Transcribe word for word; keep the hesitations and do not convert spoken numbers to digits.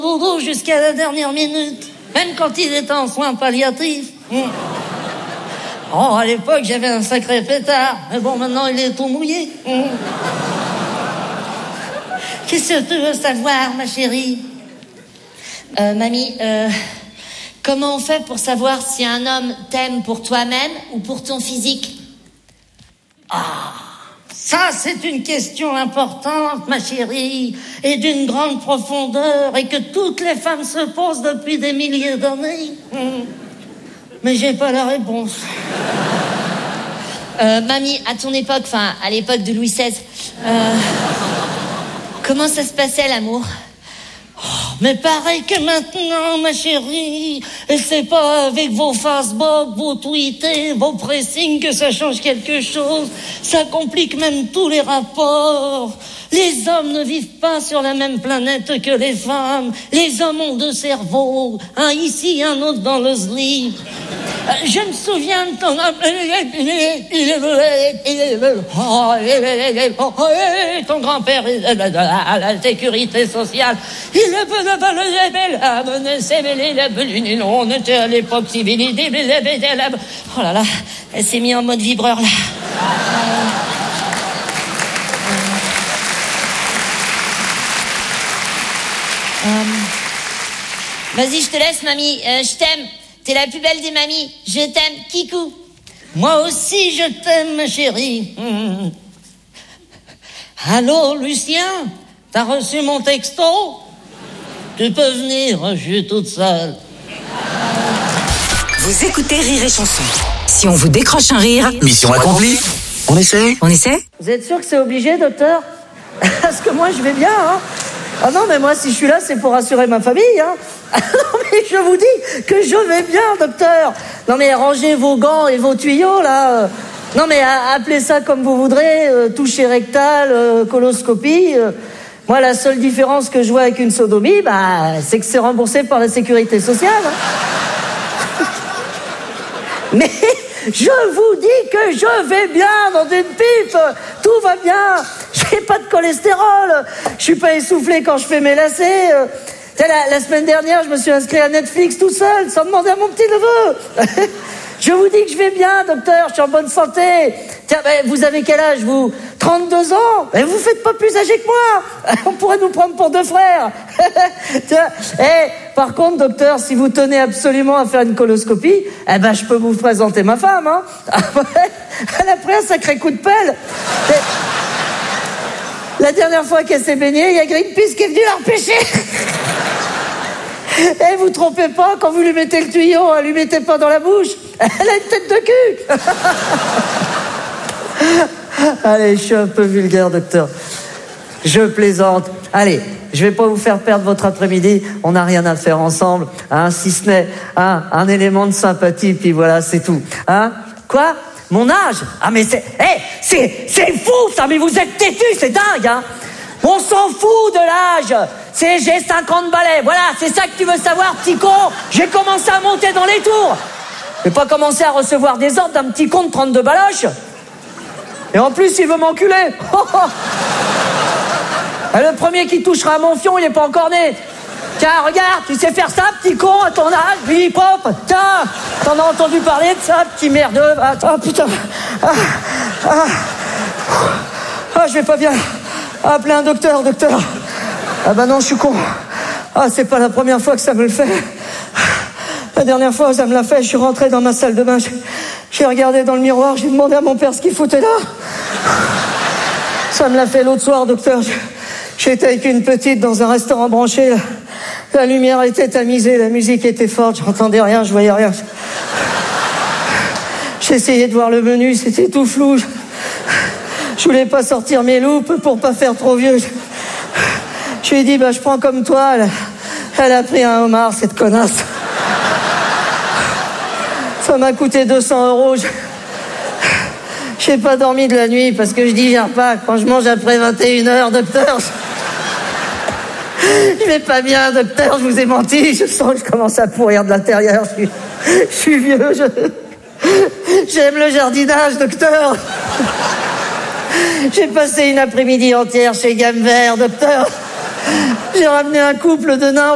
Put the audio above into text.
dodo jusqu'à la dernière minute, même quand il était en soins palliatifs. Mmh. Oh, à l'époque, j'avais un sacré pétard, mais bon, maintenant, il est tout mouillé. Mmh. Qu'est-ce que tu veux savoir, ma chérie? Euh, mamie, euh, comment on fait pour savoir si un homme t'aime pour toi-même ou pour ton physique? Ah, ça, c'est une question importante, ma chérie, et d'une grande profondeur, et que toutes les femmes se posent depuis des milliers d'années. Mmh. Mais j'ai pas la réponse. Euh, mamie, à ton époque, enfin, à l'époque de Louis seize, euh, comment ça se passait, l'amour? Oh, mais pareil que maintenant, ma chérie. Et c'est pas avec vos Facebook, vos tweets, vos pressings que ça change quelque chose. Ça complique même tous les rapports. Les hommes ne vivent pas sur la même planète que les femmes. Les hommes ont deux cerveaux, un ici, un autre dans le slip. Je me souviens de ton... ton grand-père à la sécurité sociale. Il on était à l'époque civilisée. Oh là là, elle s'est mise en mode vibreur là. Euh, Vas-y, je te laisse, mamie. Euh, je t'aime. T'es la plus belle des mamies. Je t'aime, Kikou. Moi aussi, je t'aime, ma chérie. Mmh. Allô, Lucien? T'as reçu mon texto? Tu peux venir, je suis toute seule. Vous écoutez Rire et Chanson. Si on vous décroche un rire... Mission accomplie. On essaie On essaie? Vous êtes sûr que c'est obligé, docteur? Parce que moi, je vais bien, hein. Ah non, mais moi, si je suis là, c'est pour assurer ma famille, hein. Non, mais je vous dis que je vais bien, docteur. Non, mais rangez vos gants et vos tuyaux, là. Non, mais appelez ça comme vous voudrez, euh, toucher rectal, euh, coloscopie. Euh. Moi, la seule différence que je vois avec une sodomie, bah, c'est que c'est remboursé par la sécurité sociale. Hein. Mais je vous dis que je vais bien dans une pipe. Tout va bien. J'ai pas de cholestérol. Je suis pas essoufflé quand je fais mes lacets. La, la semaine dernière, je me suis inscrit à Netflix tout seul, sans demander à mon petit neveu. Je vous dis que je vais bien, docteur, je suis en bonne santé. Tiens, ben, vous avez quel âge, vous? trente-deux ans? Ben, vous faites pas plus âgé que moi. On pourrait nous prendre pour deux frères. Tiens, eh, par contre, docteur, si vous tenez absolument à faire une coloscopie, eh ben, je peux vous présenter ma femme, hein. Elle a pris un sacré coup de pelle. Et la dernière fois qu'elle s'est baignée, il y a Greenpeace qui est venu la repêcher. Eh, vous trompez pas, quand vous lui mettez le tuyau, lui mettez pas dans la bouche. Elle a une tête de cul. Allez, je suis un peu vulgaire, docteur. Je plaisante. Allez, je vais pas vous faire perdre votre après-midi. On n'a rien à faire ensemble, hein, si ce n'est hein, un élément de sympathie, puis voilà, c'est tout. Hein? Quoi? Mon âge? Ah, mais c'est... Eh, hey, c'est, c'est fou, ça, mais vous êtes têtu, c'est dingue, hein? On s'en fout de l'âge. C'est j'ai cinquante balais. Voilà, c'est ça que tu veux savoir, petit con. J'ai commencé à monter dans les tours. Je vais pas commencer à recevoir des ordres d'un petit con de trente-deux baloches. Et en plus, il veut m'enculer. Et le premier qui touchera à mon fion, il est pas encore né. Tiens, regarde, tu sais faire ça, petit con, à ton âge, du hip-hop. Tiens, t'en as entendu parler de ça, petit merdeux. Attends, putain. Ah, ah, ah, je vais pas bien. Appelez un docteur, docteur. Ah bah non, je suis con. Ah, c'est pas la première fois que ça me le fait. La dernière fois, ça me l'a fait, je suis rentré dans ma salle de bain. J'ai regardé dans le miroir, j'ai demandé à mon père ce qu'il foutait là. Ça me l'a fait l'autre soir, docteur. J'étais avec une petite dans un restaurant branché. La lumière était tamisée, la musique était forte, j'entendais rien, je voyais rien. J'essayais de voir le menu, c'était tout flou. Je voulais pas sortir mes loupes pour pas faire trop vieux. Je lui ai dit, bah, je prends comme toi. Elle, elle a pris un homard, cette connasse. Ça m'a coûté deux cents euros. Je... J'ai pas dormi de la nuit parce que je digère pas. Quand je mange après vingt et une heures, docteur. Je vais pas bien, docteur, je vous ai menti. Je sens que je commence à pourrir de l'intérieur. Je suis, je suis vieux. Je... J'aime le jardinage, docteur. J'ai passé une après-midi entière chez Gamme Vert, docteur. J'ai ramené un couple de nains